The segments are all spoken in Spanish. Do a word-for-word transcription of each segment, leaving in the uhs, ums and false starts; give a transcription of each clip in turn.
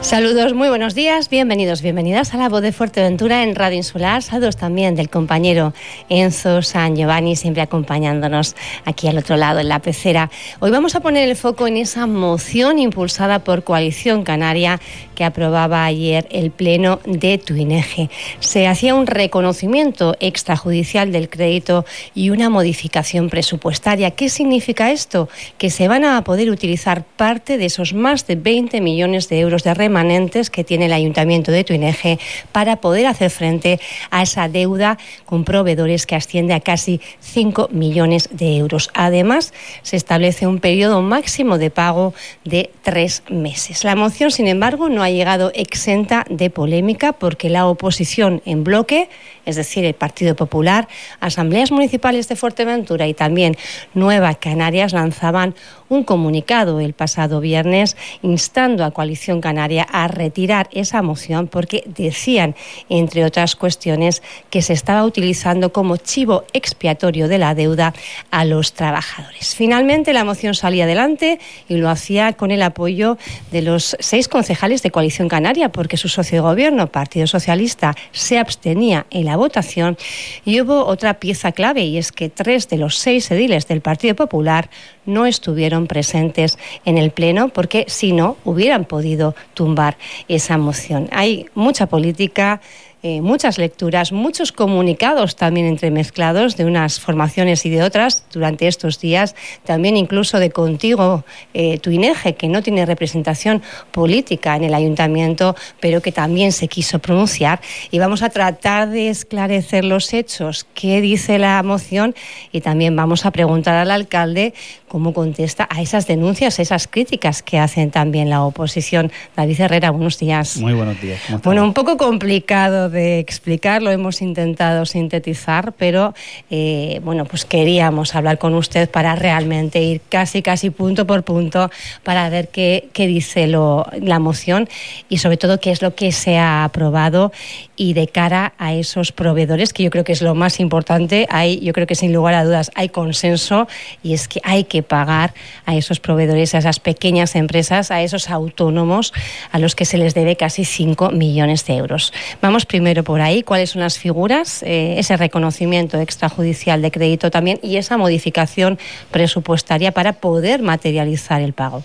Saludos, muy buenos días, bienvenidos, bienvenidas a La Voz de Fuerteventura en Radio Insular. Saludos también del compañero Enzo San Giovanni, siempre acompañándonos aquí al otro lado en la pecera. Hoy vamos a poner el foco en esa moción impulsada por Coalición Canaria que aprobaba ayer el Pleno de Tuineje. Se hacía un reconocimiento extrajudicial del crédito y una modificación presupuestaria. ¿Qué significa esto? Que se van a poder utilizar parte de esos más de veinte millones de euros de remanentes que tiene el Ayuntamiento de Tuineje para poder hacer frente a esa deuda con proveedores que asciende a casi cinco millones de euros. Además, se establece un periodo máximo de pago de tres meses. La moción, sin embargo, no ha llegado exenta de polémica porque la oposición en bloque, es decir, el Partido Popular, Asambleas Municipales de Fuerteventura y también Nueva Canarias, lanzaban un comunicado el pasado viernes instando a Coalición Canaria a retirar esa moción porque decían, entre otras cuestiones, que se estaba utilizando como chivo expiatorio de la deuda a los trabajadores. Finalmente la moción salía adelante y lo hacía con el apoyo de los seis concejales de Coalición Canaria porque su socio de gobierno, Partido Socialista, se abstenía en la votación y hubo otra pieza clave y es que tres de los seis ediles del Partido Popular no estuvieron presentes en el Pleno porque si no hubieran podido tumbar esa moción. Hay mucha política, eh, muchas lecturas, muchos comunicados también entremezclados de unas formaciones y de otras durante estos días, también incluso de Contigo eh, Tuineje, que no tiene representación política en el ayuntamiento, pero que también se quiso pronunciar. Y vamos a tratar de esclarecer los hechos, qué dice la moción y también vamos a preguntar al alcalde cómo contesta a esas denuncias, a esas críticas que hacen también la oposición. David Herrera, buenos días. Muy buenos días. ¿Cómo estás? Bueno, un poco complicado de explicar, lo hemos intentado sintetizar, pero eh, bueno, pues queríamos hablar con usted para realmente ir casi, casi punto por punto para ver qué, qué dice lo, la moción y sobre todo qué es lo que se ha aprobado y de cara a esos proveedores, que yo creo que es lo más importante. Hay, yo creo que sin lugar a dudas hay consenso y es que hay que pagar a esos proveedores, a esas pequeñas empresas, a esos autónomos a los que se les debe casi cinco millones de euros. Vamos primero por ahí, cuáles son las figuras, eh, ese reconocimiento extrajudicial de crédito también y esa modificación presupuestaria para poder materializar el pago.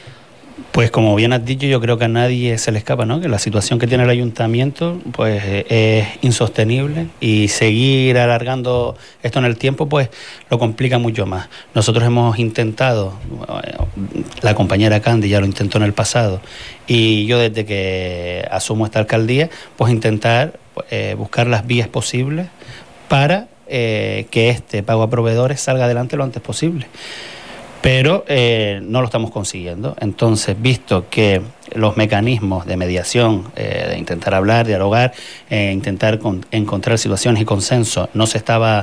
Pues como bien has dicho, yo creo que a nadie se le escapa, ¿no? Que la situación que tiene el ayuntamiento pues es insostenible y seguir alargando esto en el tiempo pues lo complica mucho más. Nosotros hemos intentado, la compañera Candy ya lo intentó en el pasado y yo desde que asumo esta alcaldía pues intentar eh, buscar las vías posibles para eh, que este pago a proveedores salga adelante lo antes posible. Pero eh, no lo estamos consiguiendo. Entonces, visto que los mecanismos de mediación, eh, de intentar hablar, dialogar, eh, intentar con, encontrar situaciones y consenso, no se estaba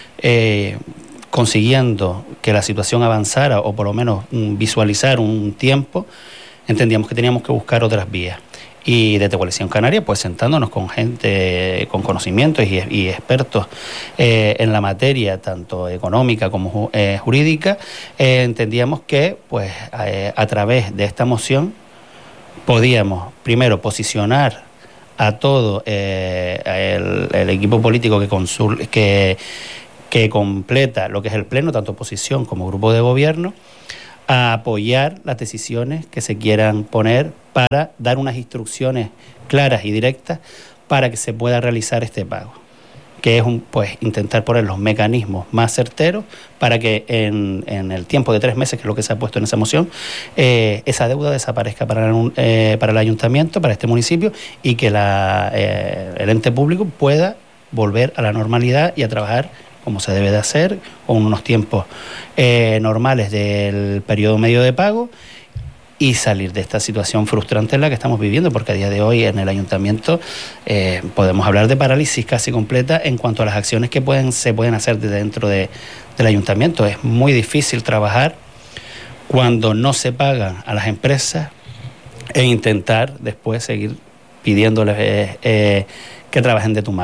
eh, consiguiendo que la situación avanzara o por lo menos um, visualizar un tiempo, entendíamos que teníamos que buscar otras vías. Y desde Coalición Canaria, pues sentándonos con gente con conocimientos y, y expertos eh, en la materia, tanto económica como eh, jurídica, eh, entendíamos que pues eh, a través de esta moción podíamos primero posicionar a todo eh, el, el equipo político que, consul, que, que completa lo que es el Pleno, tanto oposición como grupo de gobierno, a apoyar las decisiones que se quieran poner para dar unas instrucciones claras y directas para que se pueda realizar este pago, que es un, pues intentar poner los mecanismos más certeros para que en, en el tiempo de tres meses, que es lo que se ha puesto en esa moción, eh, esa deuda desaparezca para, eh, para el ayuntamiento, para este municipio, y que la, eh, el ente público pueda volver a la normalidad y a trabajar como se debe de hacer, con unos tiempos eh, normales del periodo medio de pago y salir de esta situación frustrante en la que estamos viviendo, porque a día de hoy en el ayuntamiento eh, podemos hablar de parálisis casi completa en cuanto a las acciones que pueden se pueden hacer desde dentro de, del ayuntamiento. Es muy difícil trabajar cuando no se pagan a las empresas e intentar después seguir pidiéndoles eh, eh, que trabajen de tu mano.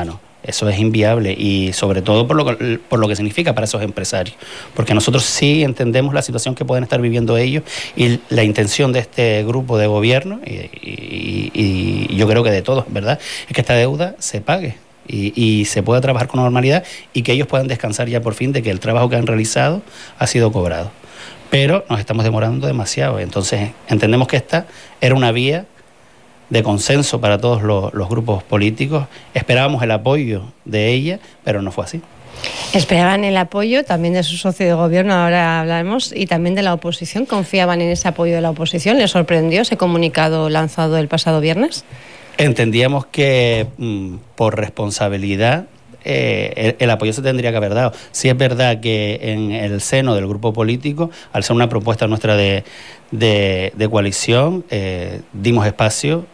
Eso es inviable y sobre todo por lo, por lo que significa para esos empresarios. Porque nosotros sí entendemos la situación que pueden estar viviendo ellos y la intención de este grupo de gobierno, y, y, y yo creo que de todos, ¿verdad?, es que esta deuda se pague y, y se pueda trabajar con normalidad y que ellos puedan descansar ya por fin de que el trabajo que han realizado ha sido cobrado. Pero nos estamos demorando demasiado. Entonces entendemos que esta era una vía de consenso para todos los, los grupos políticos. Esperábamos el apoyo de ella, pero no fue así. Esperaban el apoyo también de su socio de gobierno, ahora hablamos, y también de la oposición. ¿Confiaban en ese apoyo de la oposición? ¿Les sorprendió ese comunicado lanzado el pasado viernes? Entendíamos que mmm, por responsabilidad eh, el, el apoyo se tendría que haber dado. Sí es verdad que en el seno del grupo político, al ser una propuesta nuestra de, de, de coalición, eh, dimos espacio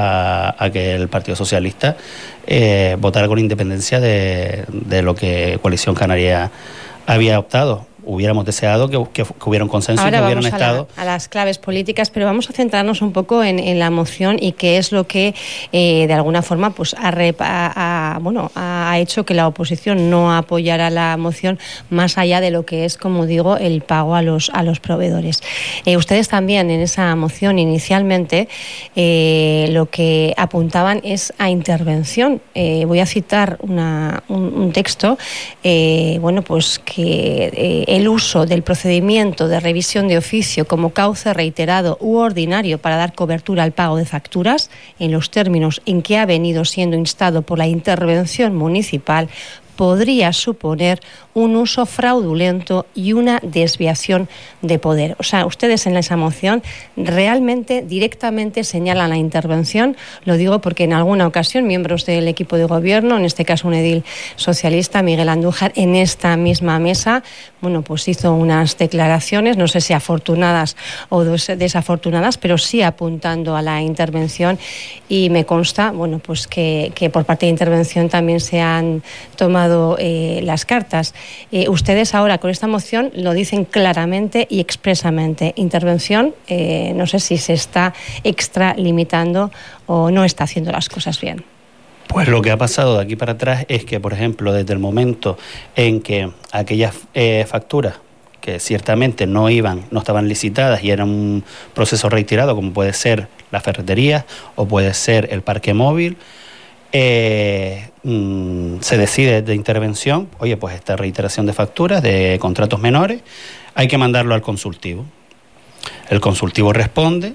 A, a que el Partido Socialista eh, votara con independencia de, de lo que Coalición Canaria había optado. Hubiéramos deseado que, que, que hubiera un consenso. Ahora y que hubieran vamos estado... a, la, a las claves políticas, pero vamos a centrarnos un poco en, en la moción y qué es lo que eh, de alguna forma pues ha, ha, ha, bueno, ha hecho que la oposición no apoyara la moción más allá de lo que es, como digo, el pago a los, a los proveedores. Eh, ustedes también en esa moción inicialmente eh, lo que apuntaban es a intervención. Eh, voy a citar una, un, un texto eh, bueno, pues que eh, el uso del procedimiento de revisión de oficio como cauce reiterado u ordinario para dar cobertura al pago de facturas en los términos en que ha venido siendo instado por la intervención municipal podría suponer un uso fraudulento y una desviación de poder. O sea, ustedes en esa moción realmente directamente señalan la intervención. Lo digo porque en alguna ocasión miembros del equipo de gobierno, en este caso un edil socialista, Miguel Andújar, en esta misma mesa, bueno, pues hizo unas declaraciones, no sé si afortunadas o desafortunadas, pero sí apuntando a la intervención, y me consta, bueno, pues que, que por parte de intervención también se han tomado Eh, las cartas. Eh, ustedes ahora con esta moción lo dicen claramente y expresamente. Intervención, eh, no sé si se está extralimitando o no está haciendo las cosas bien. Pues lo que ha pasado de aquí para atrás es que, por ejemplo, desde el momento en que aquellas eh, facturas que ciertamente no iban, no estaban licitadas y era un proceso reiterado, como puede ser la ferretería o puede ser el parque móvil, Eh, mmm, se decide de intervención, oye, pues esta reiteración de facturas de contratos menores hay que mandarlo al consultivo. El consultivo responde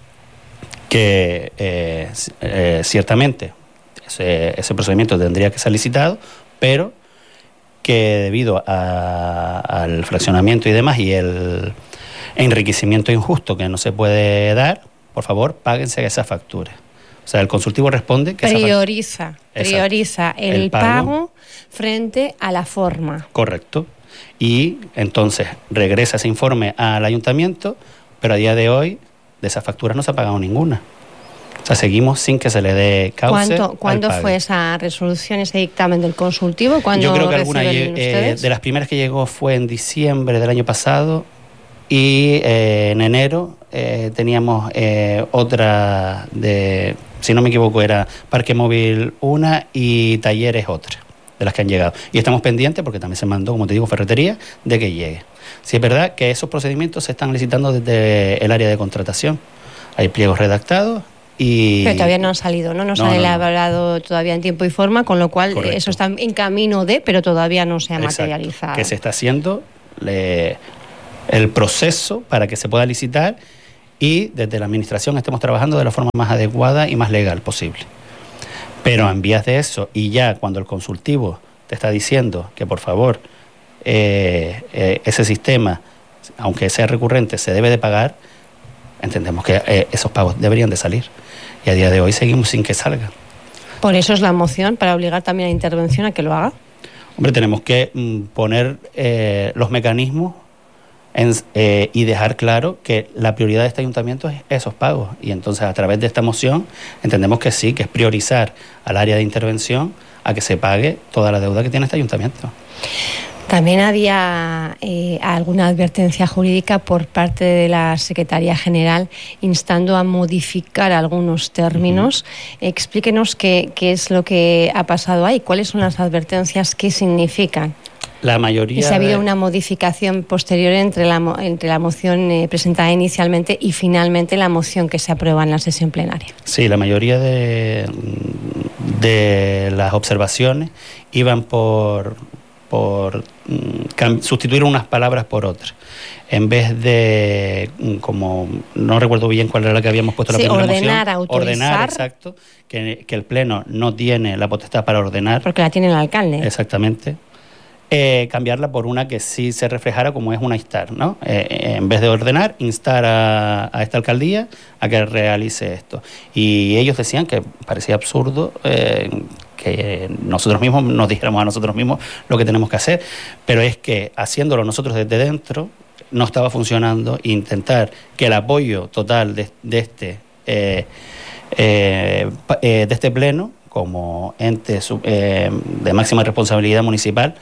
que eh, eh, ciertamente ese, ese procedimiento tendría que ser licitado, pero que debido a, al fraccionamiento y demás y el enriquecimiento injusto que no se puede dar, por favor, páguense esas facturas. O sea, el consultivo responde que prioriza, esa prioriza el, el pago, pago frente a la forma. Correcto. Y entonces regresa ese informe al ayuntamiento, pero a día de hoy de esas facturas no se ha pagado ninguna. O sea, seguimos sin que se le dé cauce. ¿Cuánto, ¿Cuándo fue esa resolución, ese dictamen del consultivo? ¿Cuándo Yo creo que alguna eh, de las primeras que llegó fue en diciembre del año pasado. Y eh, en enero eh, teníamos eh, otra de, si no me equivoco, era Parque Móvil una y Talleres otra, de las que han llegado. Y estamos pendientes, porque también se mandó, como te digo, ferretería, de que llegue. Sí es verdad que esos procedimientos se están licitando desde el área de contratación. Hay pliegos redactados y... Pero todavía no han salido, ¿no? No se han elaborado todavía en tiempo y forma, con lo cual Correcto. Eso está en camino de, pero todavía no se ha Exacto. materializado. Que se está haciendo... Le, el proceso para que se pueda licitar y desde la administración estemos trabajando de la forma más adecuada y más legal posible. Pero en vías de eso, y ya cuando el consultivo te está diciendo que por favor eh, eh, ese sistema, aunque sea recurrente, se debe de pagar, entendemos que eh, esos pagos deberían de salir. Y a día de hoy seguimos sin que salga. Por eso es la moción, para obligar también a la intervención a que lo haga. Hombre, tenemos que mm, poner eh, los mecanismos En, eh, y dejar claro que la prioridad de este ayuntamiento es esos pagos, y entonces a través de esta moción entendemos que sí, que es priorizar al área de intervención a que se pague toda la deuda que tiene este ayuntamiento. También había eh, alguna advertencia jurídica por parte de la Secretaría General instando a modificar algunos términos. Uh-huh. Explíquenos qué, qué es lo que ha pasado ahí, cuáles son las advertencias, qué significan. La mayoría y si ha habido de... una modificación posterior entre la, entre la moción eh, presentada inicialmente y finalmente la moción que se aprueba en la sesión plenaria. Sí, la mayoría de, de las observaciones iban por... por um, sustituir unas palabras por otras. En vez de, como no recuerdo bien cuál era la que habíamos puesto sí, la primera ordenar, moción, autorizar, ordenar, exacto, que, que el Pleno no tiene la potestad para ordenar. Porque la tiene el alcalde. Exactamente. Eh, cambiarla por una que sí se reflejara como es una instar, ¿no? Eh, en vez de ordenar, instar a, a esta alcaldía a que realice esto. Y ellos decían que parecía absurdo eh, que nosotros mismos nos dijéramos a nosotros mismos lo que tenemos que hacer, pero es que haciéndolo nosotros desde dentro no estaba funcionando. Intentar que el apoyo total de, de este eh, eh, eh, de este pleno como ente eh, de máxima responsabilidad municipal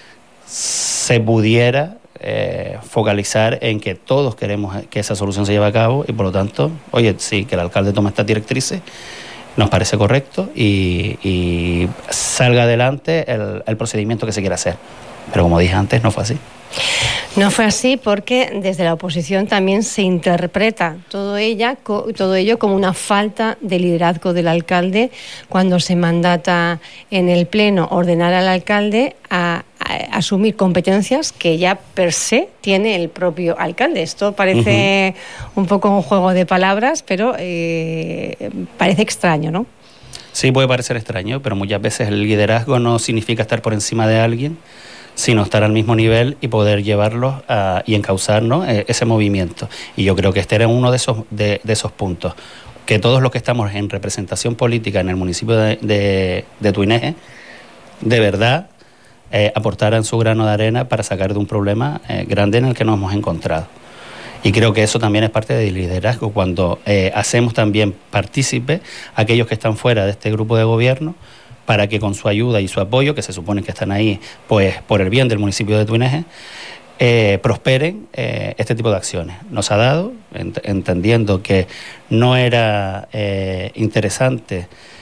se pudiera eh, focalizar en que todos queremos que esa solución se lleve a cabo y por lo tanto, oye, sí, que el alcalde tome estas directrices, nos parece correcto y, y salga adelante el, el procedimiento que se quiera hacer. Pero como dije antes, no fue así. No fue así porque desde la oposición también se interpreta todo, ella, todo ello como una falta de liderazgo del alcalde cuando se mandata en el Pleno ordenar al alcalde a, a asumir competencias que ya per se tiene el propio alcalde. Esto parece uh-huh. un poco un juego de palabras, pero eh, parece extraño, ¿no? Sí, puede parecer extraño, pero muchas veces el liderazgo no significa estar por encima de alguien, sino estar al mismo nivel y poder llevarlos a, y encauzar, ¿no?, ese movimiento. Y yo creo que este era uno de esos, de, de esos puntos, que todos los que estamos en representación política en el municipio de, de, de Tuineje, de verdad, eh, aportaran su grano de arena para sacar de un problema eh, grande en el que nos hemos encontrado. Y creo que eso también es parte del liderazgo, cuando eh, hacemos también partícipe a aquellos que están fuera de este grupo de gobierno, para que con su ayuda y su apoyo, que se supone que están ahí pues por el bien del municipio de Tuineje, eh, prosperen eh, este tipo de acciones. Nos ha dado, ent- entendiendo que no era eh, interesante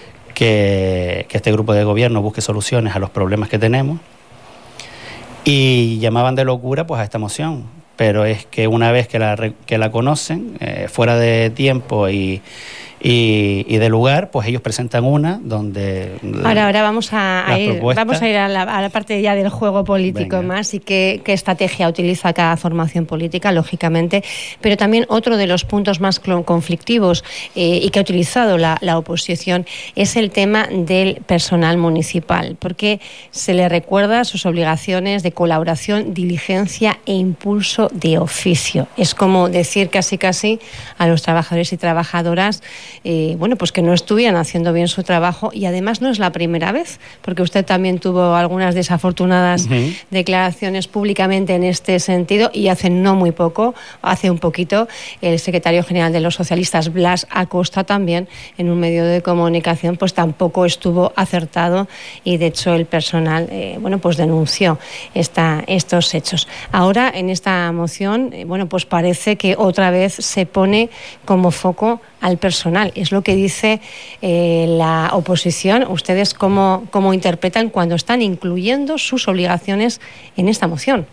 que, que este grupo de gobierno busque soluciones a los problemas que tenemos, y llamaban de locura pues a esta moción, pero es que una vez que la, que la conocen, eh, fuera de tiempo y Y, y de lugar, pues ellos presentan una donde... Ahora, ahora vamos a, a ir, vamos a ir a la, a la parte ya del juego político. Venga. Más y qué, qué estrategia utiliza cada formación política, lógicamente, pero también otro de los puntos más conflictivos eh, y que ha utilizado la, la oposición es el tema del personal municipal, porque se le recuerda sus obligaciones de colaboración, diligencia e impulso de oficio. Es como decir casi casi a los trabajadores y trabajadoras Eh, bueno, pues que no estuvieran haciendo bien su trabajo, y además no es la primera vez, porque usted también tuvo algunas desafortunadas uh-huh. declaraciones públicamente en este sentido, y hace no muy poco, hace un poquito, el secretario general de los socialistas, Blas Acosta, también en un medio de comunicación, pues tampoco estuvo acertado, y de hecho el personal, eh, bueno, pues denunció esta, estos hechos. Ahora en esta moción, eh, bueno, pues parece que otra vez se pone como foco al personal. Es lo que dice eh, la oposición. ¿Ustedes cómo, cómo interpretan cuando están incluyendo sus obligaciones en esta moción?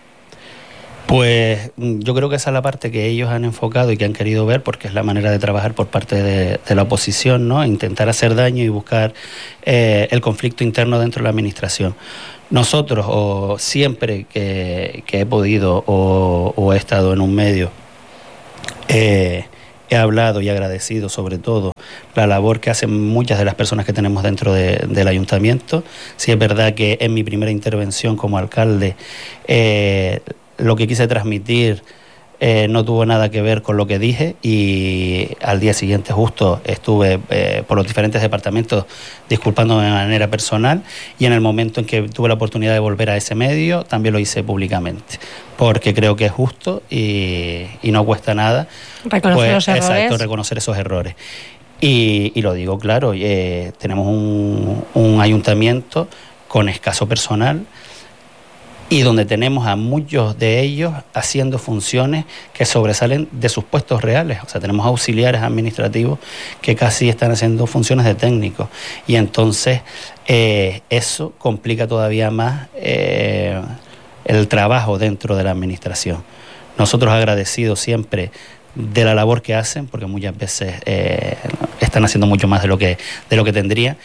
Pues yo creo que esa es la parte que ellos han enfocado y que han querido ver, porque es la manera de trabajar por parte de, de la oposición, ¿no? Intentar hacer daño y buscar eh, el conflicto interno dentro de la administración. Nosotros, o siempre que, que he podido o, o he estado en un medio, eh, he hablado y agradecido sobre todo la labor que hacen muchas de las personas que tenemos dentro de, del ayuntamiento. Sí es verdad que en mi primera intervención como alcalde eh, lo que quise transmitir eh, no tuvo nada que ver con lo que dije, y al día siguiente justo estuve eh, por los diferentes departamentos disculpándome de manera personal, y en el momento en que tuve la oportunidad de volver a ese medio también lo hice públicamente, porque creo que es justo y, y no cuesta nada reconocer pues, los errores. Exacto, reconocer esos errores. Y, y lo digo claro, eh, tenemos un, un ayuntamiento con escaso personal, y donde tenemos a muchos de ellos haciendo funciones que sobresalen de sus puestos reales. O sea, tenemos auxiliares administrativos que casi están haciendo funciones de técnicos, y entonces eh, eso complica todavía más eh, el trabajo dentro de la administración. Nosotros agradecidos siempre de la labor que hacen, porque muchas veces eh, están haciendo mucho más de lo que, de lo que tendrían,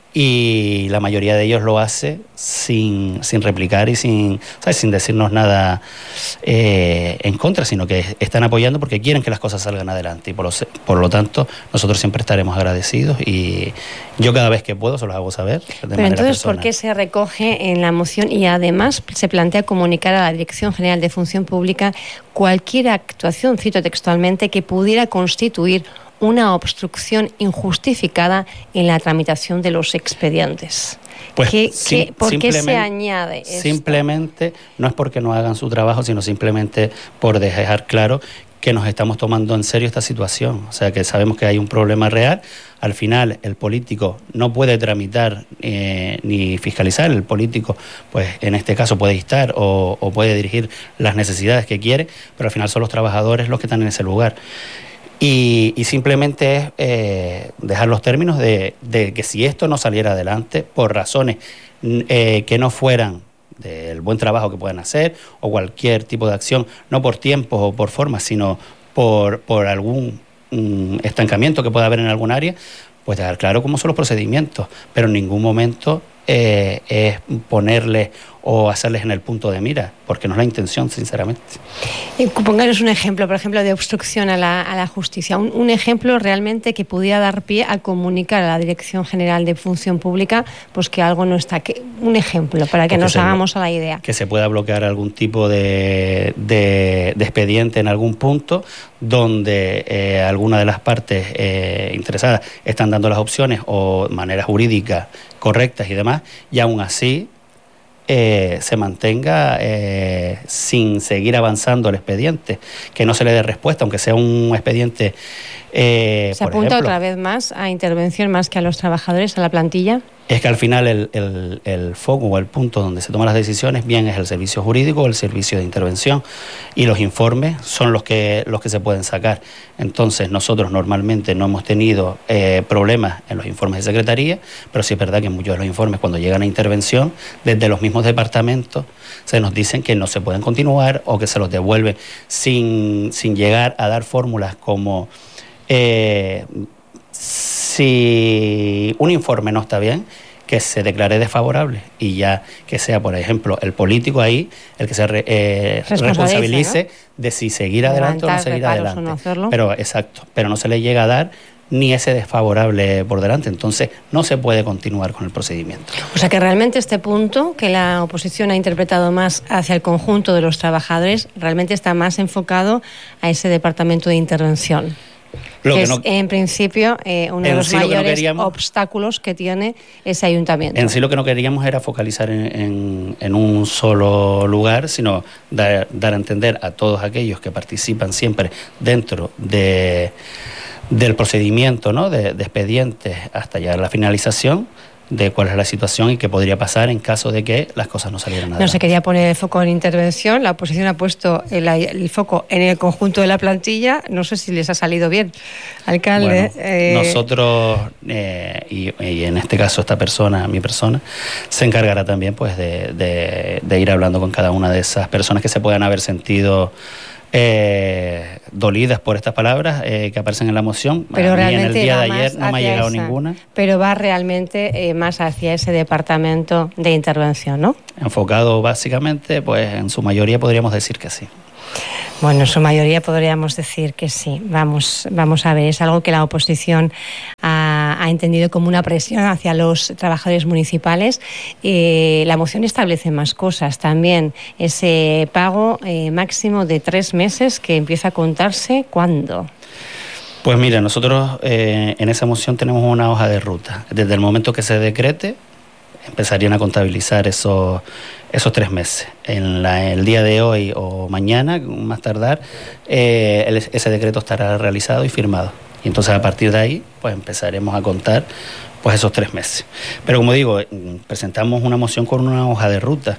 y la mayoría de ellos lo hace sin, sin replicar y sin, ¿sabes?, sin decirnos nada eh, en contra, sino que están apoyando porque quieren que las cosas salgan adelante, y por lo, por lo tanto nosotros siempre estaremos agradecidos, y yo cada vez que puedo se los hago saber. Pero entonces, personal. ¿Por qué se recoge en la moción y además se plantea comunicar a la Dirección General de Función Pública cualquier actuación, cito textualmente, que pudiera constituir una obstrucción injustificada en la tramitación de los expedientes? Pues ¿Qué, sim, qué, ¿Por qué se añade esto? Simplemente, no es porque no hagan su trabajo, sino simplemente por dejar claro que nos estamos tomando en serio esta situación. O sea, que sabemos que hay un problema real. Al final, el político no puede tramitar eh, ni fiscalizar. El político, pues en este caso, puede instar o, o puede dirigir las necesidades que quiere, pero al final son los trabajadores los que están en ese lugar. Y, y simplemente es eh, dejar los términos de, de que si esto no saliera adelante por razones eh, que no fueran del buen trabajo que puedan hacer o cualquier tipo de acción, no por tiempos o por formas, sino por, por algún um, estancamiento que pueda haber en algún área, pues dejar claro cómo son los procedimientos, pero en ningún momento eh, es ponerles o hacerles en el punto de mira, porque no es la intención, sinceramente. Eh, Pónganos un ejemplo, por ejemplo, de obstrucción a la, a la justicia. Un, un ejemplo realmente que pudiera dar pie a comunicar a la Dirección General de Función Pública pues que algo no está... Que, un ejemplo, para que Porque nos se, hagamos a la idea. Que se pueda bloquear algún tipo de, de, de expediente en algún punto donde eh, alguna de las partes eh, interesadas están dando las opciones o maneras jurídicas correctas y demás, y aún así Eh, se mantenga eh, sin seguir avanzando el expediente, que no se le dé respuesta, aunque sea un expediente. Eh, ¿Se por apunta ejemplo, otra vez más a intervención más que a los trabajadores, a la plantilla? Es que al final el, el, el foco o el punto donde se toman las decisiones bien es el servicio jurídico o el servicio de intervención, y los informes son los que, los que se pueden sacar. Entonces nosotros normalmente no hemos tenido eh, problemas en los informes de secretaría, pero sí es verdad que en muchos de los informes, cuando llegan a intervención, desde los mismos departamentos se nos dicen que no se pueden continuar o que se los devuelven sin, sin llegar a dar fórmulas como eh, si un informe no está bien, que se declare desfavorable, y ya que sea, por ejemplo, el político ahí el que se re, eh, responsabilice, ¿no?, de si seguir adelante o no seguir adelante. No pero exacto, pero no se le llega a dar ni ese desfavorable por delante, entonces no se puede continuar con el procedimiento. O sea que realmente este punto, que la oposición ha interpretado más hacia el conjunto de los trabajadores, realmente está más enfocado a ese departamento de intervención. Lo que, que es, no, en principio, eh, uno de los sí mayores no queríamos, obstáculos que tiene ese ayuntamiento. En sí lo que no queríamos era focalizar en, en, en un solo lugar, sino dar, dar a entender a todos aquellos que participan siempre dentro de, del procedimiento, ¿no?, de, de expedientes hasta llegar a la finalización, de cuál es la situación y qué podría pasar en caso de que las cosas no salieran adelante. No se quería poner el foco en intervención, la oposición ha puesto el, el foco en el conjunto de la plantilla, no sé si les ha salido bien, alcalde. Bueno, eh... Nosotros, eh, y, y en este caso esta persona, mi persona, se encargará también pues de, de, de ir hablando con cada una de esas personas que se puedan haber sentido Eh, dolidas por estas palabras eh, que aparecen en la moción. Pero a mí realmente en el día de ayer no me ha llegado esa, ninguna. Pero va realmente eh, más hacia ese departamento de intervención, ¿no? Enfocado básicamente, pues en su mayoría podríamos decir que sí. Bueno, en su mayoría podríamos decir que sí. Vamos, vamos a ver, es algo que la oposición ha, ha entendido como una presión hacia los trabajadores municipales. Eh, la moción establece más cosas también. Ese pago eh, máximo de tres meses que empieza a contarse, ¿cuándo? Pues mira, nosotros eh, en esa moción tenemos una hoja de ruta. Desde el momento que se decrete, empezarían a contabilizar esos, esos tres meses. En la, el día de hoy o mañana, más tardar, eh, el, ese decreto estará realizado y firmado. Y entonces a partir de ahí, pues empezaremos a contar pues esos tres meses. Pero como digo, presentamos una moción con una hoja de ruta.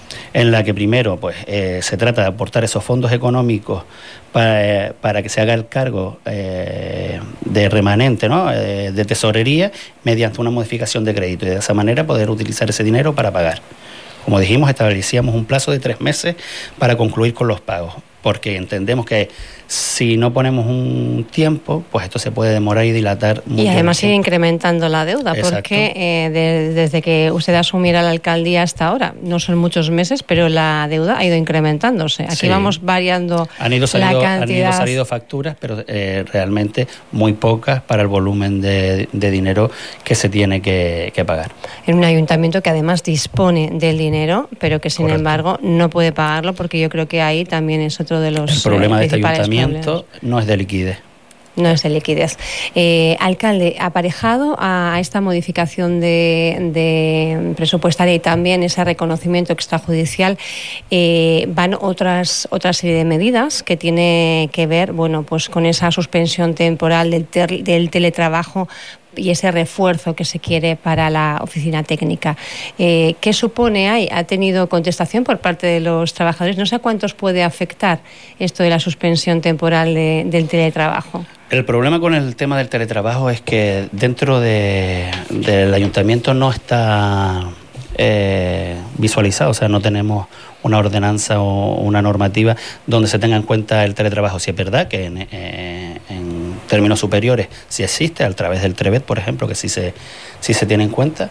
en la que primero pues eh, se trata de aportar esos fondos económicos para, para que se haga el cargo eh, de remanente, ¿no? eh, de tesorería mediante una modificación de crédito y de esa manera poder utilizar ese dinero para pagar. Como dijimos, establecíamos un plazo de tres meses para concluir con los pagos, porque entendemos que si no ponemos un tiempo, pues esto se puede demorar y dilatar mucho. Y además ir incrementando la deuda, Exacto. porque eh, de, desde que usted asumiera la alcaldía hasta ahora, no son muchos meses, pero la deuda ha ido incrementándose. Aquí sí. vamos variando han ido salido, la cantidad. Han ido salido facturas, pero eh, realmente muy pocas para el volumen de, de dinero que se tiene que, que pagar. En un ayuntamiento que además dispone del dinero, pero que sin Correcto. embargo no puede pagarlo, porque yo creo que ahí también es otro de los El problema eh, de este ayuntamiento problemas. No es de liquidez. No es de liquidez. Eh, alcalde, aparejado a esta modificación de, de presupuestaria y también ese reconocimiento extrajudicial, eh, van otras otra serie de medidas que tiene que ver, bueno, pues con esa suspensión temporal del, ter, del teletrabajo y ese refuerzo que se quiere para la oficina técnica. Eh, ¿Qué supone ahí? ¿Ha tenido contestación por parte de los trabajadores? No sé a cuántos puede afectar esto de la suspensión temporal de, del teletrabajo. El problema con el tema del teletrabajo es que dentro de, del ayuntamiento no está eh, visualizado, o sea, no tenemos una ordenanza o una normativa donde se tenga en cuenta el teletrabajo. Si es verdad que en, eh, en términos superiores sí existe, a través del TREBET, por ejemplo, que sí se, sí se tiene en cuenta,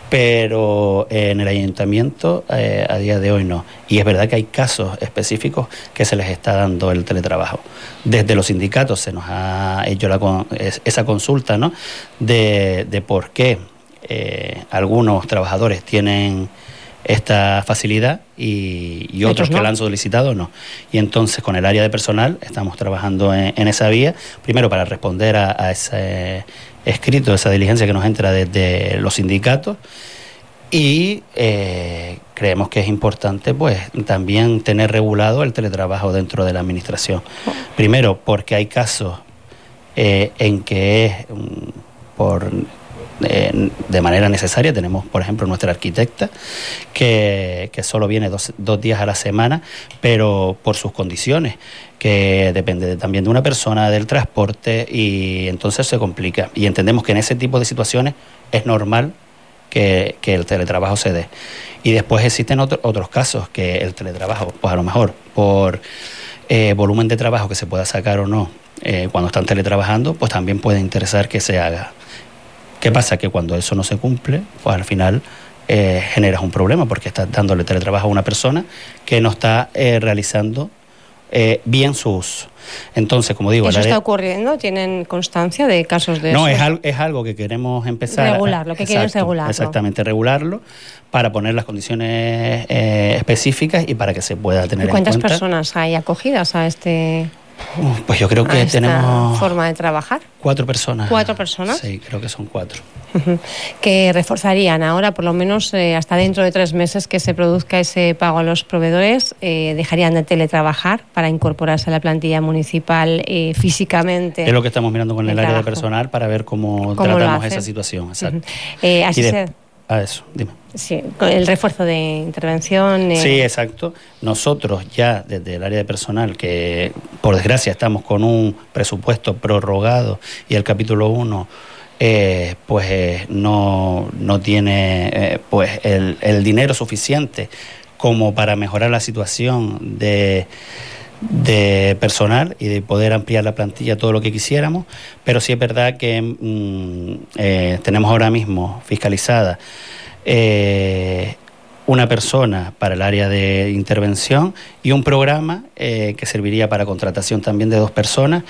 pero en el ayuntamiento eh, a día de hoy no. Y es verdad que hay casos específicos que se les está dando el teletrabajo. Desde los sindicatos se nos ha hecho la, esa consulta, ¿no? de, de por qué eh, algunos trabajadores tienen esta facilidad y, y otros no. que la han solicitado no. Y entonces con el área de personal estamos trabajando en, en esa vía, primero para responder a, a ese escrito, esa diligencia que nos entra desde los sindicatos, y eh, creemos que es importante pues también tener regulado el teletrabajo dentro de la administración. Primero porque hay casos eh, en que es um, por eh, de manera necesaria. Tenemos, por ejemplo, nuestra arquitecta que, que solo viene dos, dos días a la semana, pero por sus condiciones, que depende de, también de una persona, del transporte, y entonces se complica. Y entendemos que en ese tipo de situaciones es normal que, que el teletrabajo se dé. Y después existen otro, otros casos que el teletrabajo, pues a lo mejor por eh, volumen de trabajo que se pueda sacar o no, eh, cuando están teletrabajando, pues también puede interesar que se haga. ¿Qué pasa? Que cuando eso no se cumple, pues al final eh, generas un problema, porque estás dándole teletrabajo a una persona que no está eh, realizando eh, bien su uso. Entonces, como digo... ¿Eso área... está ocurriendo? ¿Tienen constancia de casos de no, eso? No, es, es algo que queremos empezar... Regularlo, que quieren regularlo. Exactamente, regularlo para poner las condiciones eh, específicas y para que se pueda tener en cuenta... ¿Cuántas personas hay acogidas a este...? Pues yo creo que tenemos... forma de trabajar. Cuatro personas. ¿Cuatro personas? Sí, creo que son cuatro. Uh-huh. Que reforzarían ahora, por lo menos eh, hasta dentro de tres meses que se produzca ese pago a los proveedores, eh, dejarían de teletrabajar para incorporarse a la plantilla municipal eh, físicamente. Es lo que estamos mirando con el, el área de personal para ver cómo, cómo tratamos esa situación. Exacto. Uh-huh. eh, así de... se... A eso, dime. Sí, el refuerzo de intervención. Eh... Sí, exacto. Nosotros ya desde el área de personal, que por desgracia estamos con un presupuesto prorrogado y el capítulo uno eh, pues eh, no, no tiene eh, pues el, el dinero suficiente como para mejorar la situación de, de personal y de poder ampliar la plantilla todo lo que quisiéramos, pero sí es verdad que mm, eh, tenemos ahora mismo fiscalizada Eh, una persona para el área de intervención y un programa eh, que serviría para contratación también de dos personas,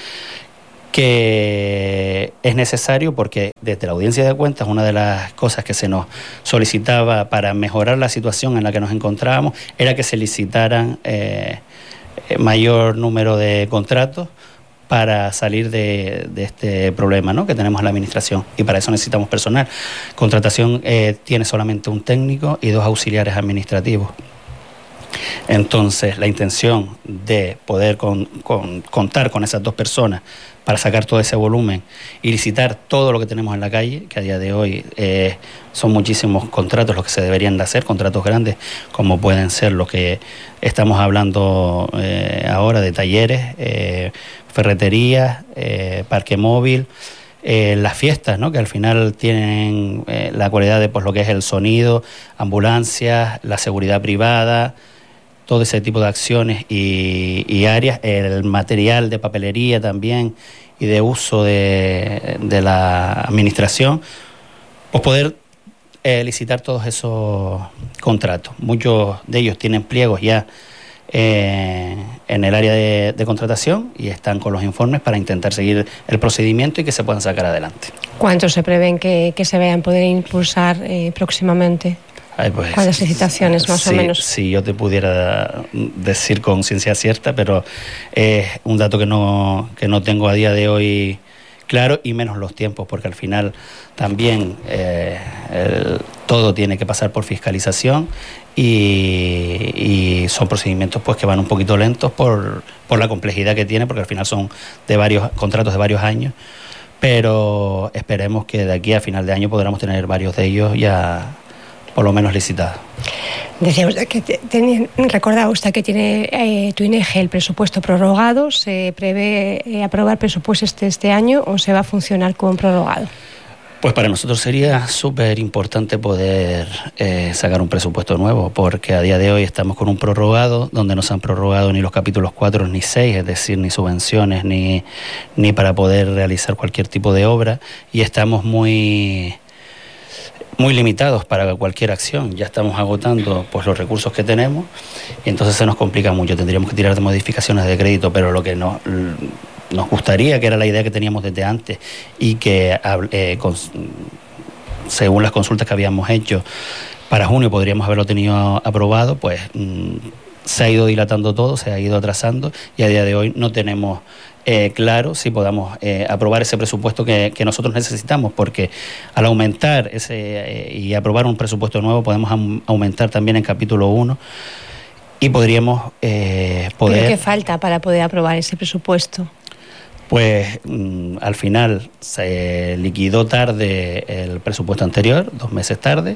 que es necesario porque desde la Audiencia de Cuentas una de las cosas que se nos solicitaba para mejorar la situación en la que nos encontrábamos era que se licitaran eh, mayor número de contratos para salir de, de este problema, ¿no?, que tenemos en la administración, y para eso necesitamos personal. Contratación eh, tiene solamente un técnico y dos auxiliares administrativos. Entonces, la intención de poder con, con, contar con esas dos personas para sacar todo ese volumen y licitar todo lo que tenemos en la calle, que a día de hoy eh, son muchísimos contratos los que se deberían de hacer, contratos grandes, como pueden ser los que estamos hablando eh, ahora de talleres, eh, ferreterías, eh, parque móvil, eh, las fiestas, ¿no? Que al final tienen eh, la cualidad de pues, lo que es el sonido, ambulancias, la seguridad privada, todo ese tipo de acciones y, y áreas, el material de papelería también y de uso de, de la administración, pues poder eh, licitar todos esos contratos. Muchos de ellos tienen pliegos ya eh, en el área de, de contratación y están con los informes para intentar seguir el procedimiento y que se puedan sacar adelante. ¿Cuántos se prevén que, que se vean poder impulsar eh, próximamente? Ay, pues, ¿cuántas licitaciones más sí, o menos? Si yo te pudiera decir con ciencia cierta, pero es eh, un dato que no, que no tengo a día de hoy claro, y menos los tiempos, porque al final también eh, el, todo tiene que pasar por fiscalización y, y son procedimientos pues que van un poquito lentos por, por la complejidad que tiene, porque al final son de varios contratos de varios años, pero esperemos que de aquí a final de año podamos tener varios de ellos ya por lo menos licitado. Decía usted que ten, recordaba usted que tiene eh, tu I N E G el presupuesto prorrogado. ¿Se prevé eh, aprobar presupuesto este, este año o se va a funcionar con prorrogado? Pues para nosotros sería súper importante poder eh, sacar un presupuesto nuevo, porque a día de hoy estamos con un prorrogado donde no se han prorrogado ni los capítulos cuatro ni seis, es decir, ni subvenciones ni, ni para poder realizar cualquier tipo de obra, y estamos muy... muy limitados para cualquier acción. Ya estamos agotando pues los recursos que tenemos y entonces se nos complica mucho. Tendríamos que tirar de modificaciones de crédito, pero lo que no, nos gustaría, que era la idea que teníamos desde antes y que eh, con, según las consultas que habíamos hecho para junio podríamos haberlo tenido aprobado, pues mmm, se ha ido dilatando todo, se ha ido atrasando y a día de hoy no tenemos Eh, claro si podamos eh, aprobar ese presupuesto que, que nosotros necesitamos, porque al aumentar ese eh, y aprobar un presupuesto nuevo podemos am, aumentar también en capítulo uno y podríamos eh, poder... ¿Pero qué falta para poder aprobar ese presupuesto? Pues mmm, al final se liquidó tarde el presupuesto anterior, dos meses tarde,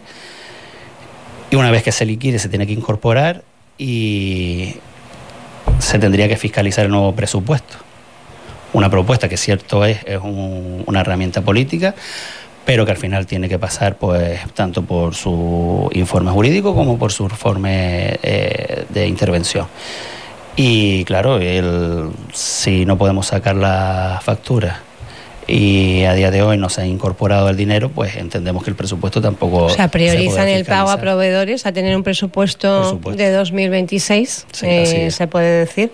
y una vez que se liquide se tiene que incorporar y se tendría que fiscalizar el nuevo presupuesto. Una propuesta que cierto es, es un, una herramienta política, pero que al final tiene que pasar pues tanto por su informe jurídico como por su informe eh, de intervención. Y claro, el, si no podemos sacar la factura y a día de hoy no se ha incorporado el dinero, pues entendemos que el presupuesto tampoco... O sea, priorizan el pago a proveedores a tener un presupuesto de dos mil veintiséis, sí, eh, se puede decir.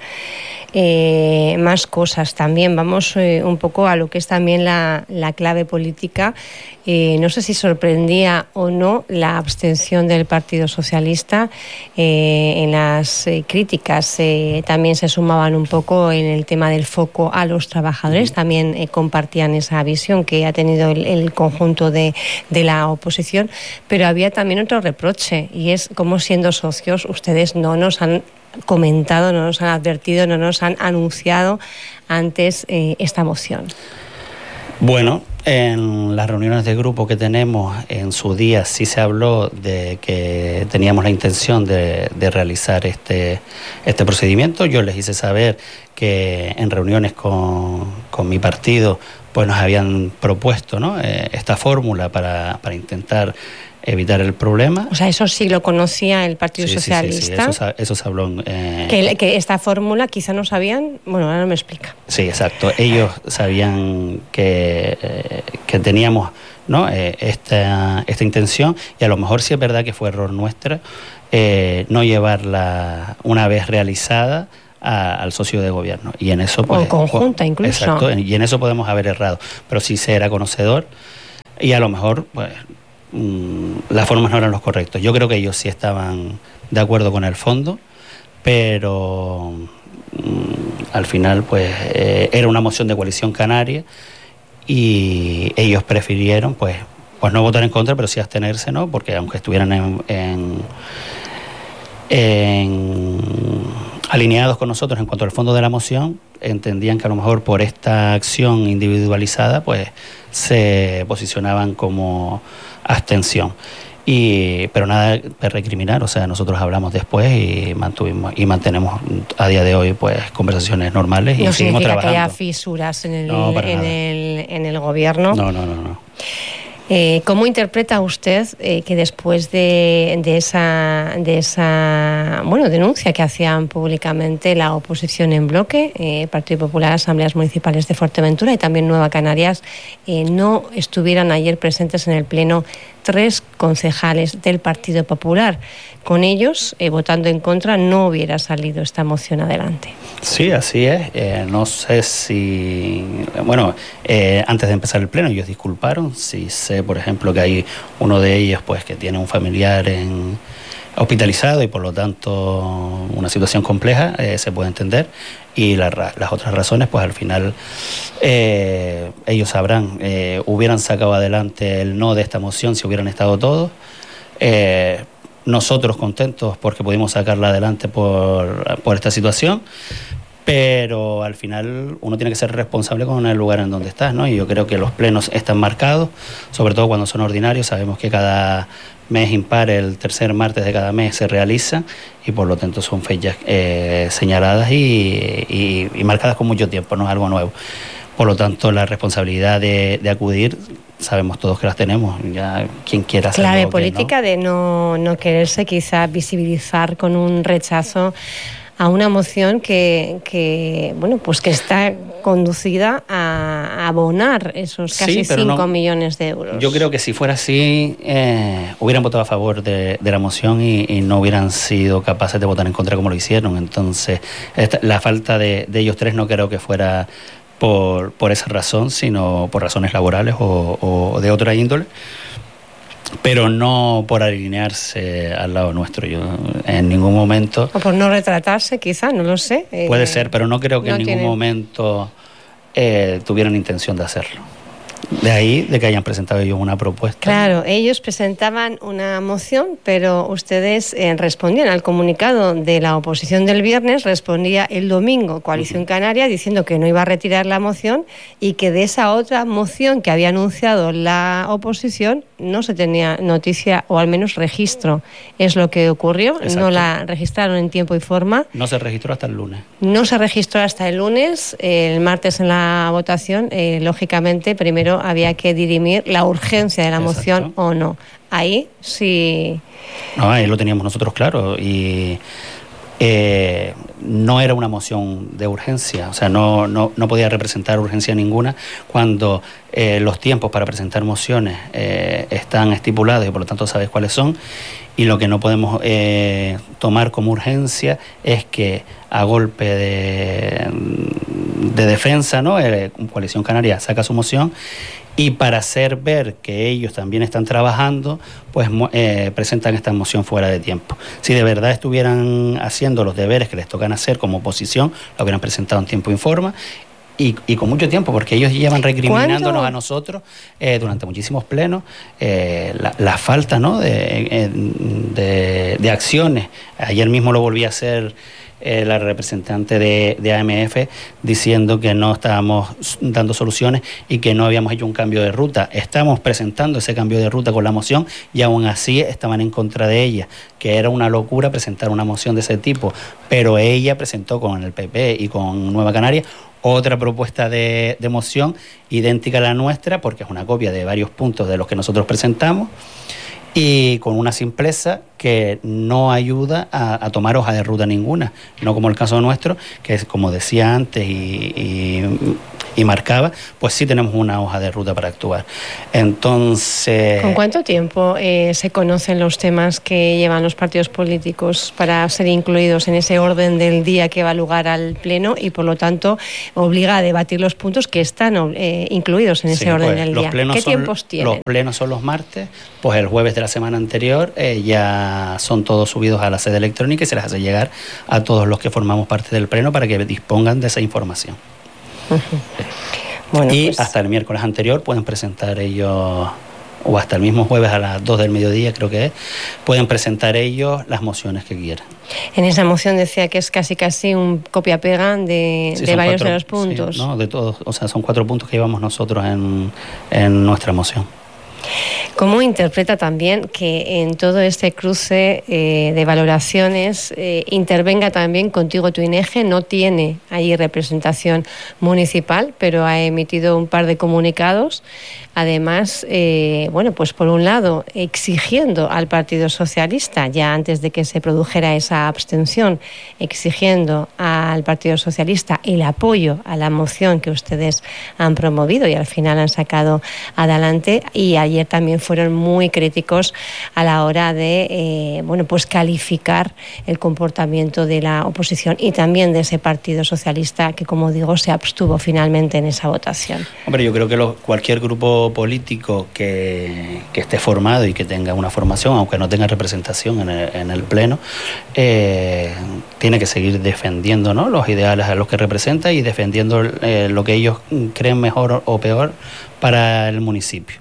Eh, más cosas también. Vamos eh, un poco a lo que es también la, la clave política. Eh, no sé si sorprendía o no la abstención del Partido Socialista eh, en las eh, críticas. Eh, también se sumaban un poco en el tema del foco a los trabajadores. También eh, compartían esa visión que ha tenido el, el conjunto de, de la oposición. Pero había también otro reproche, y es cómo, siendo socios, ustedes no nos han comentado, no nos han advertido, no nos han anunciado antes eh, esta moción. Bueno, en las reuniones de grupo que tenemos en su día sí se habló de que teníamos la intención de, de realizar este, este procedimiento. Yo les hice saber que en reuniones con, con mi partido pues nos habían propuesto, ¿no?, eh, esta fórmula para, para intentar evitar el problema. O sea, eso sí lo conocía el Partido sí, Socialista. Sí, sí, sí. Eso, eso se habló. Eh... Que, que esta fórmula quizá no sabían. Bueno, ahora no me explica. Sí, exacto. Ellos sabían que, eh, que teníamos, ¿no?, eh, esta, esta intención, y a lo mejor sí es verdad que fue error nuestra eh, no llevarla una vez realizada a, al socio de gobierno. Y en eso, pues, o conjunta pues, incluso. Exacto. Y en eso podemos haber errado. Pero sí se era conocedor y a lo mejor, pues, las formas no eran los correctos. Yo creo que ellos sí estaban de acuerdo con el fondo, pero mmm, al final pues eh, era una moción de coalición canaria y ellos prefirieron pues, pues no votar en contra, pero sí abstenerse, ¿no? Porque aunque estuvieran en, en, en, alineados con nosotros en cuanto al fondo de la moción, entendían que a lo mejor por esta acción individualizada pues se posicionaban como abstención. Y, pero nada de recriminar, o sea, nosotros hablamos después y mantuvimos y mantenemos a día de hoy pues conversaciones normales y no seguimos trabajando. No significa que haya fisuras en el, no, en el, en el gobierno. No, no, no, no. Eh, ¿Cómo interpreta usted eh, que después de, de esa de esa bueno denuncia que hacían públicamente la oposición en bloque, eh, Partido Popular, Asambleas Municipales de Fuerteventura y también Nueva Canarias, eh, no estuvieran ayer presentes en el Pleno tres concejales del Partido Popular? Con ellos, eh, votando en contra, no hubiera salido esta moción adelante. Sí, así es. Eh, no sé si... Bueno, eh, antes de empezar el pleno ellos disculparon. Sí sé, por ejemplo, que hay uno de ellos pues que tiene un familiar en, hospitalizado y por lo tanto una situación compleja, eh, se puede entender. Y la, las otras razones, pues al final eh, ellos sabrán. Eh, hubieran sacado adelante el no de esta moción si hubieran estado todos. Eh, Nosotros contentos porque pudimos sacarla adelante por, por esta situación, pero al final uno tiene que ser responsable con el lugar en donde estás, ¿no? Y yo creo que los plenos están marcados, sobre todo cuando son ordinarios. Sabemos que cada mes impar, el tercer martes de cada mes se realiza y por lo tanto son fechas eh, señaladas y, y, y marcadas con mucho tiempo, no es algo nuevo. Por lo tanto, la responsabilidad de, de acudir, sabemos todos que las tenemos, ya quien quiera hacerlo. Clave política no. de no, no quererse quizá visibilizar con un rechazo a una moción que, que bueno pues que está conducida a abonar esos casi sí, cinco no, millones de euros. Yo creo que si fuera así, eh, hubieran votado a favor de, de la moción y, y no hubieran sido capaces de votar en contra como lo hicieron. Entonces, esta, la falta de, de ellos tres no creo que fuera Por, por esa razón, sino por razones laborales o, o de otra índole, pero no por alinearse al lado nuestro. Yo en ningún momento... O por no retratarse, quizá, no lo sé. Puede eh, ser, pero no creo que no en ningún tiene... momento eh, tuvieran intención de hacerlo. De ahí, de que hayan presentado ellos una propuesta. Claro, ellos presentaban una moción, pero ustedes eh, respondían al comunicado de la oposición del viernes, respondía el domingo Coalición uh-huh. Canaria diciendo que no iba a retirar la moción y que de esa otra moción que había anunciado la oposición no se tenía noticia o al menos registro. Es lo que ocurrió. Exacto. No la registraron en tiempo y forma. No se registró hasta el lunes. No se registró hasta el lunes. El martes en la votación, eh, lógicamente, primero había que dirimir la urgencia de la Exacto. moción o no. Ahí sí... No, ahí lo teníamos nosotros claro y eh, no era una moción de urgencia, o sea, no, no, no podía representar urgencia ninguna cuando eh, los tiempos para presentar mociones eh, están estipulados y por lo tanto sabes cuáles son. Y lo que no podemos eh, tomar como urgencia es que a golpe de, de defensa, ¿no? Eh, Coalición Canaria saca su moción y para hacer ver que ellos también están trabajando, pues eh, presentan esta moción fuera de tiempo. Si de verdad estuvieran haciendo los deberes que les tocan hacer como oposición, lo hubieran presentado en tiempo y forma. Y, y con mucho tiempo, porque ellos llevan recriminándonos ¿Cuándo? a nosotros eh, durante muchísimos plenos eh, la, la falta, ¿no? de, de, de acciones. Ayer mismo lo volví a hacer eh, la representante de, de A M F diciendo que no estábamos dando soluciones y que no habíamos hecho un cambio de ruta. Estamos presentando ese cambio de ruta con la moción y aún así estaban en contra de ella, que era una locura presentar una moción de ese tipo, pero ella presentó con el P P y con Nueva Canaria otra propuesta de, de moción idéntica a la nuestra, porque es una copia de varios puntos de los que nosotros presentamos, y con una simpleza que no ayuda a, a tomar hoja de ruta ninguna, no como el caso nuestro, que es como decía antes y, y, y marcaba, pues sí tenemos una hoja de ruta para actuar. Entonces... ¿Con cuánto tiempo eh, se conocen los temas que llevan los partidos políticos para ser incluidos en ese orden del día que va a lugar al Pleno y por lo tanto obliga a debatir los puntos que están eh, incluidos en ese sí, orden pues, del día? ¿Qué son, tiempos tienen? Los plenos son los martes, pues el jueves de la semana anterior eh, ya son todos subidos a la sede electrónica y se les hace llegar a todos los que formamos parte del pleno para que dispongan de esa información. Uh-huh. Bueno, y pues... hasta el miércoles anterior pueden presentar ellos o hasta el mismo jueves a las dos del mediodía, creo que es, pueden presentar ellos las mociones que quieran. En esa moción decía que es casi casi un copia-pega de, sí, de varios cuatro, de los puntos. Sí, no, de todos, o sea, son cuatro puntos que llevamos nosotros en, en nuestra moción. ¿Cómo interpreta también que en todo este cruce eh, de valoraciones eh, intervenga también Contigo Tu INEGE? No tiene allí representación municipal, pero ha emitido un par de comunicados. Además, eh, bueno, pues por un lado, exigiendo al Partido Socialista, ya antes de que se produjera esa abstención, exigiendo al Partido Socialista el apoyo a la moción que ustedes han promovido y al final han sacado adelante. Y ayer también fueron muy críticos a la hora de, eh, bueno, pues calificar el comportamiento de la oposición y también de ese Partido Socialista que, como digo, se abstuvo finalmente en esa votación. Hombre, yo creo que lo, cualquier grupo político que, que esté formado y que tenga una formación, aunque no tenga representación en el, en el Pleno, eh, tiene que seguir defendiendo, ¿no?, los ideales a los que representa y defendiendo eh, lo que ellos creen mejor o peor para el municipio.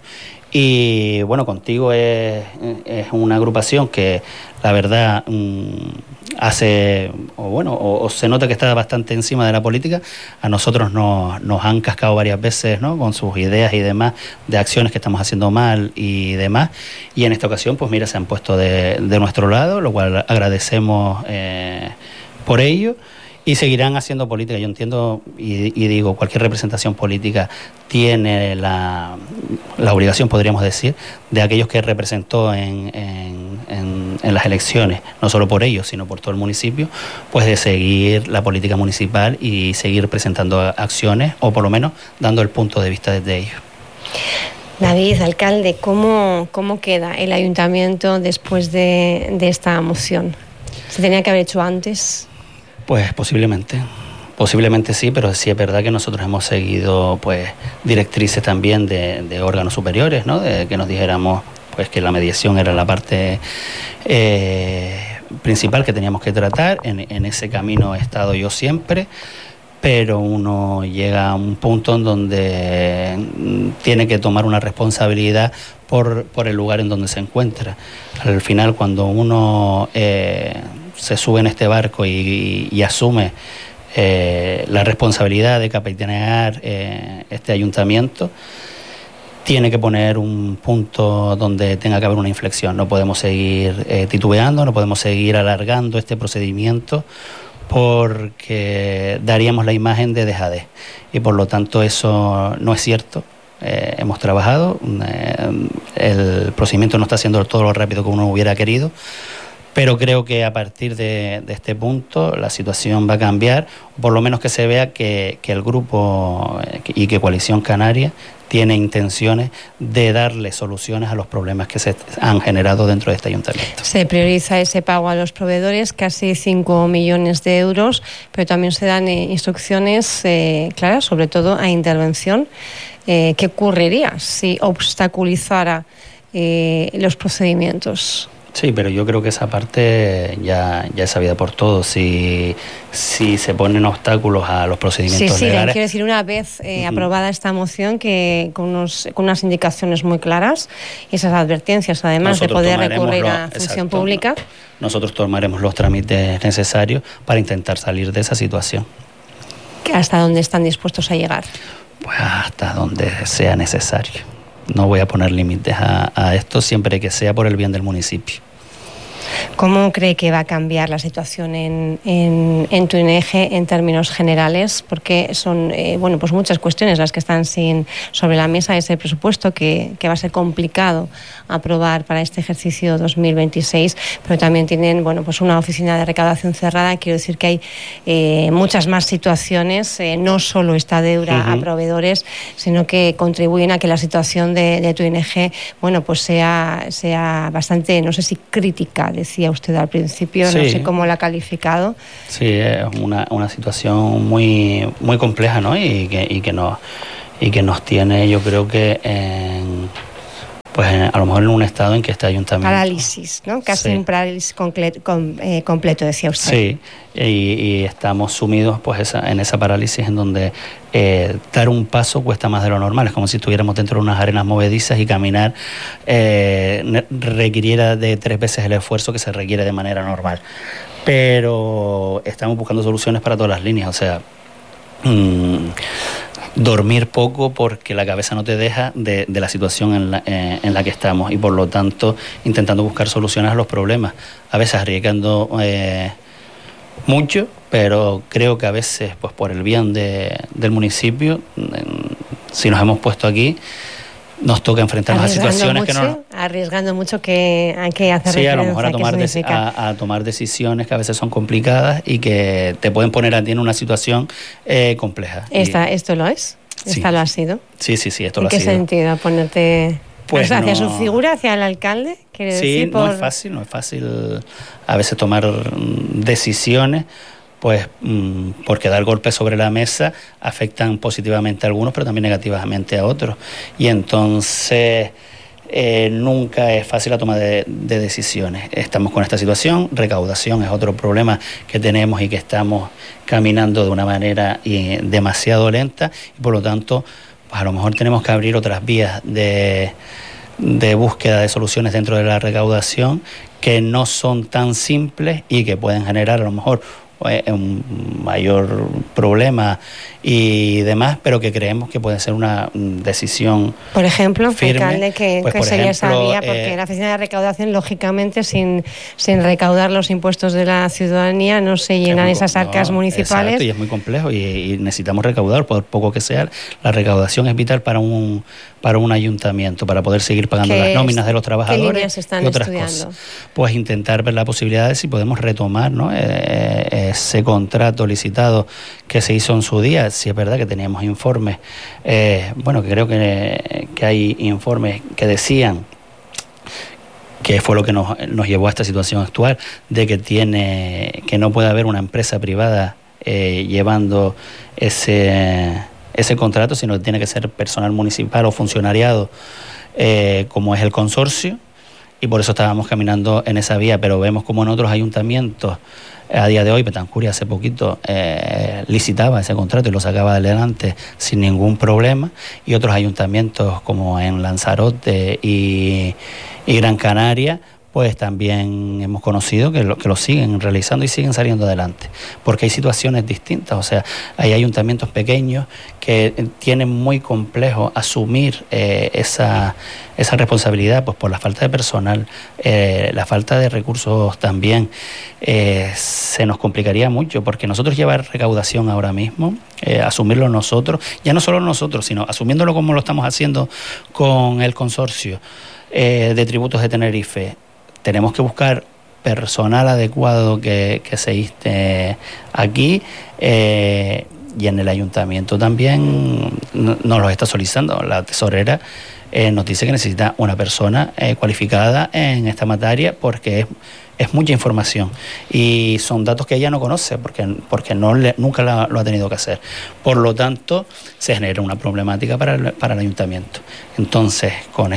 Y bueno, Contigo es, es una agrupación que la verdad mmm, hace, o bueno, o, o se nota que está bastante encima de la política. A nosotros nos, nos han cascado varias veces, ¿no?, con sus ideas y demás, de acciones que estamos haciendo mal y demás. Y en esta ocasión, pues mira, se han puesto de, de nuestro lado, lo cual agradecemos eh, por ello. Y seguirán haciendo política. Yo entiendo y, y digo, cualquier representación política tiene la, la obligación, podríamos decir, de aquellos que representó en, en, en, en las elecciones, no solo por ellos, sino por todo el municipio, pues de seguir la política municipal y seguir presentando acciones, o por lo menos dando el punto de vista desde ellos. David, alcalde, ¿cómo, cómo queda el ayuntamiento después de, de esta moción? ¿Se tenía que haber hecho antes? Pues posiblemente, posiblemente sí, pero sí es verdad que nosotros hemos seguido pues directrices también de, de órganos superiores, ¿no?, de que nos dijéramos pues que la mediación era la parte eh, principal que teníamos que tratar. En, en ese camino he estado yo siempre, pero uno llega a un punto en donde tiene que tomar una responsabilidad por, por el lugar en donde se encuentra. Al final, cuando uno eh, se sube en este barco y, y asume eh, la responsabilidad de capitanear eh, este ayuntamiento, tiene que poner un punto donde tenga que haber una inflexión. No podemos seguir eh, titubeando, no podemos seguir alargando este procedimiento, porque daríamos la imagen de dejadez y por lo tanto eso no es cierto. Eh, hemos trabajado, eh, el procedimiento no está siendo todo lo rápido que uno hubiera querido, pero creo que a partir de, de este punto la situación va a cambiar, por lo menos que se vea que, que el grupo y que Coalición Canaria tiene intenciones de darle soluciones a los problemas que se han generado dentro de este ayuntamiento. Se prioriza ese pago a los proveedores, casi cinco millones de euros, pero también se dan eh, instrucciones eh, claras, sobre todo a intervención. Eh, ¿Qué ocurriría si obstaculizara eh, los procedimientos? Sí, pero yo creo que esa parte ya, ya es sabida por todos. Si, si se ponen obstáculos a los procedimientos sí, sí, legales... quiero decir, una vez eh, uh-huh. aprobada esta moción, que con, unos, con unas indicaciones muy claras, y esas advertencias, además, nosotros de poder recurrir a los, función exacto, pública... Nosotros tomaremos los trámites necesarios para intentar salir de esa situación. ¿Hasta dónde están dispuestos a llegar? Pues hasta donde sea necesario. No voy a poner límites a, a esto, siempre que sea por el bien del municipio. ¿Cómo cree que va a cambiar la situación en, en, en Tu INEGE en términos generales? Porque son eh, bueno, pues muchas cuestiones las que están sin, sobre la mesa. Ese presupuesto que, que va a ser complicado aprobar para este ejercicio dos mil veintiséis, pero también tienen bueno, pues una oficina de recaudación cerrada. Quiero decir que hay eh, muchas más situaciones, eh, no solo esta deuda uh-huh. a proveedores, sino que contribuyen a que la situación de, de Tu INEGE bueno, pues sea, sea bastante, no sé si crítica, decía usted al principio, sí. No sé cómo la ha calificado. Sí, es una, una situación muy, muy compleja, ¿no? Y que, y, que nos, y que nos tiene, yo creo que en, pues a lo mejor en un estado en que este ayuntamiento... Parálisis, ¿no? Casi sí. Un parálisis comple- com, eh, completo, decía usted. Sí, y, y estamos sumidos pues esa, en esa parálisis en donde eh, dar un paso cuesta más de lo normal. Es como si estuviéramos dentro de unas arenas movedizas y caminar eh, requiriera de tres veces el esfuerzo que se requiere de manera normal. Pero estamos buscando soluciones para todas las líneas, o sea... Mmm, dormir poco porque la cabeza no te deja de, de la situación en la, eh, en la que estamos y por lo tanto intentando buscar soluciones a los problemas, a veces arriesgando eh, mucho, pero creo que a veces pues por el bien de, del municipio, eh, si nos hemos puesto aquí, nos toca enfrentarnos a situaciones mucho, que no... Arriesgando mucho que hay que hacer sí, a lo mejor a tomar, de, a, a tomar decisiones que a veces son complicadas y que te pueden poner a ti en una situación eh, compleja. Esta, y, ¿Esto lo es? Sí. ¿Esta lo ha sido? Sí, sí, sí, esto lo ha sido. ¿En qué sentido? ¿Ponerte pues o sea, hacia no, su figura, hacia el alcalde? ¿Quiere sí, decir, por... no es fácil, no es fácil a veces tomar decisiones pues porque dar golpes sobre la mesa afectan positivamente a algunos, pero también negativamente a otros. Y entonces eh, nunca es fácil la toma de, de decisiones. Estamos con esta situación, recaudación es otro problema que tenemos y que estamos caminando de una manera eh, demasiado lenta y por lo tanto pues a lo mejor tenemos que abrir otras vías de, de búsqueda de soluciones dentro de la recaudación que no son tan simples y que pueden generar a lo mejor un mayor problema y demás, pero que creemos que puede ser una decisión por ejemplo, firme. Alcalde, que, pues, que por sería ejemplo, esa vía, porque eh, la oficina de recaudación, lógicamente, sin, sin recaudar los impuestos de la ciudadanía, no se llenan muy, esas arcas no, municipales. Exacto, y es muy complejo y, y necesitamos recaudar, por poco que sea. La recaudación es vital para un para un ayuntamiento, para poder seguir pagando las nóminas de los trabajadores. ¿Qué líneas están y otras estudiando? Cosas. Pues intentar ver la posibilidad de si podemos retomar, ¿no? eh, ese contrato licitado que se hizo en su día. Si es verdad que teníamos informes, eh, bueno, que creo que, que hay informes que decían que fue lo que nos, nos llevó a esta situación actual, de que tiene que no puede haber una empresa privada eh, llevando ese, ese contrato, sino que tiene que ser personal municipal o funcionariado, eh, como es el consorcio, y por eso estábamos caminando en esa vía, pero vemos como en otros ayuntamientos, a día de hoy, Betancur hace poquito eh, licitaba ese contrato y lo sacaba adelante sin ningún problema, y otros ayuntamientos como en Lanzarote y, y Gran Canaria, pues también hemos conocido que lo, que lo siguen realizando y siguen saliendo adelante, porque hay situaciones distintas. O sea, hay ayuntamientos pequeños que tienen muy complejo asumir eh, esa, esa responsabilidad, pues por la falta de personal, eh, la falta de recursos también. Eh, se nos complicaría mucho, porque nosotros llevar recaudación ahora mismo, eh, asumirlo nosotros, ya no solo nosotros, sino asumiéndolo como lo estamos haciendo con el consorcio eh, de tributos de Tenerife, tenemos que buscar personal adecuado que, que se esté aquí eh, y en el ayuntamiento también no, nos lo está solicitando. La tesorera eh, nos dice que necesita una persona eh, cualificada en esta materia porque es, es mucha información y son datos que ella no conoce porque, porque no le, nunca la, lo ha tenido que hacer. Por lo tanto, se genera una problemática para el, para el ayuntamiento. Entonces, con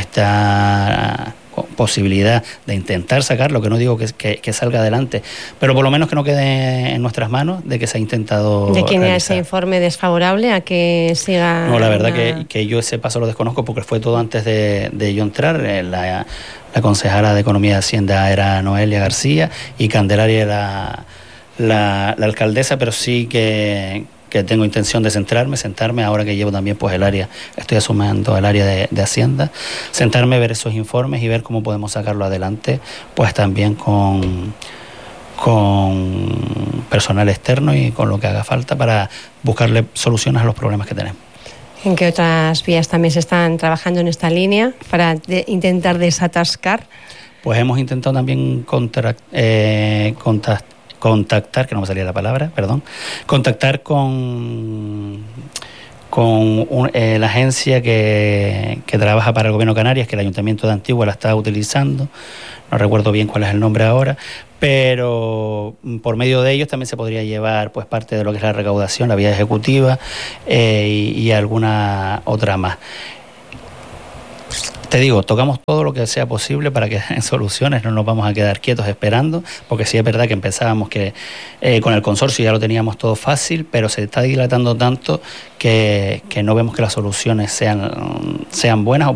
esta posibilidad de intentar sacarlo, que no digo que, que, que salga adelante, pero por lo menos que no quede en nuestras manos de que se ha intentado ¿De quién realizar. Era ese informe desfavorable a que siga? No, la verdad una... que, que yo ese paso lo desconozco porque fue todo antes de, de yo entrar. La, la concejala de Economía y Hacienda era Noelia García y Candelaria era la, la alcaldesa, pero sí que que tengo intención de centrarme, sentarme, ahora que llevo también pues el área, estoy asumiendo el área de, de Hacienda, sentarme, ver esos informes y ver cómo podemos sacarlo adelante, pues también con, con personal externo y con lo que haga falta para buscarle soluciones a los problemas que tenemos. ¿En qué otras vías también se están trabajando en esta línea para de, intentar desatascar? Pues hemos intentado también contra, eh, contactar contactar, que no me salía la palabra, perdón, contactar con, con un, eh, la agencia que, que trabaja para el Gobierno de Canarias, que el Ayuntamiento de Antigua la está utilizando, no recuerdo bien cuál es el nombre ahora, pero por medio de ellos también se podría llevar pues parte de lo que es la recaudación, la vía ejecutiva eh, y, y alguna otra más. te digo, tocamos todo lo que sea posible para que en soluciones no nos vamos a quedar quietos esperando, porque sí es verdad que empezábamos que eh, con el consorcio ya lo teníamos todo fácil, pero se está dilatando tanto que, que no vemos que las soluciones sean, sean buenas.